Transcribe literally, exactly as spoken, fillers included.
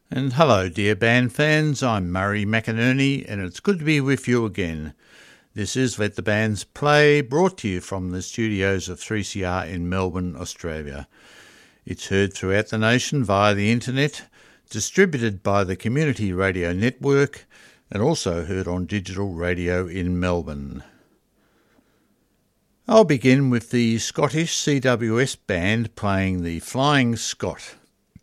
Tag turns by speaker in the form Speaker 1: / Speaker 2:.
Speaker 1: And hello dear band fans, I'm Murray McInerney and it's good to be with you again. This is Let the Bands Play, brought to you from the studios of three C R in Melbourne, Australia. It's heard throughout the nation via the internet, distributed by the Community Radio Network and also heard on digital radio in Melbourne. I'll begin with the Scottish C W S band playing the Flying Scot.